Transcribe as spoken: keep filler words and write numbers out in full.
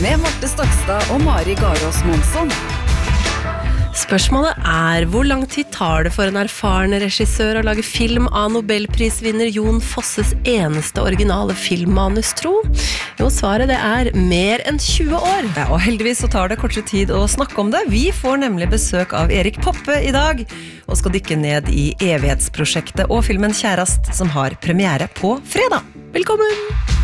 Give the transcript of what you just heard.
med Marte Stokstad og Mari Garås Monsson. Spørsmålet er, hvor lang tid tar det for en erfaren regissør å lage film av Nobelprisvinner Jon Fosses eneste originale filmmanus, tro? Jo, svaret det er mer enn tjue år. Ja, og heldigvis så tar det kortere tid å snakke om det. Vi får nemlig besøk av Erik Poppe i dag, og skal dykke ned i evighetsprosjektet og filmen Kjærast, som har premiere på fredag. Velkommen!